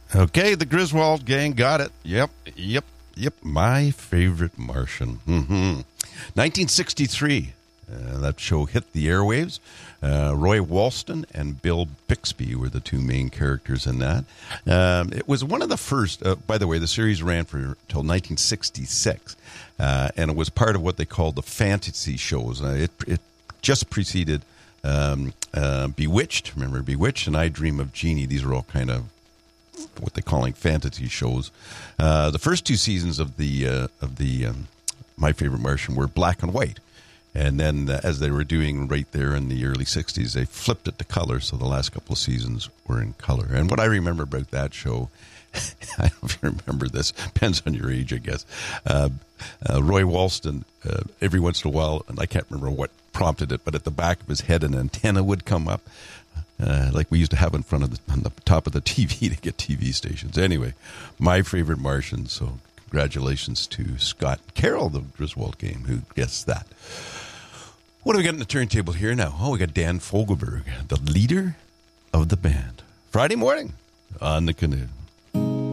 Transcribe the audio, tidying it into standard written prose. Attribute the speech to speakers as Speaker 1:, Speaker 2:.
Speaker 1: Okay, the Griswold gang got it. Yep. My Favorite Martian. 1963. That show hit the airwaves. Roy Walston and Bill Bixby were the two main characters in that. It was one of the first, by the way, the series ran until 1966, and it was part of what they called the fantasy shows. It just preceded Bewitched. Remember Bewitched and I Dream of Jeannie? These are all kind of what they're calling fantasy shows. The first two seasons of the My Favorite Martian were black and white. And then as they were doing right there in the early 60s, they flipped it to color. So the last couple of seasons were in color. And what I remember about that show, I don't know if you remember this, depends on your age, I guess. Roy Walston, every once in a while, and I can't remember what prompted it, but at the back of his head, an antenna would come up. Like we used to have in front of on the top of the TV to get TV stations. Anyway, My Favorite Martian. So congratulations to Scott Carroll, the Griswold game, who guessed that. What do we got in the turntable here now? Oh, we got Dan Fogelberg, the leader of the band. Friday morning on the Canoe.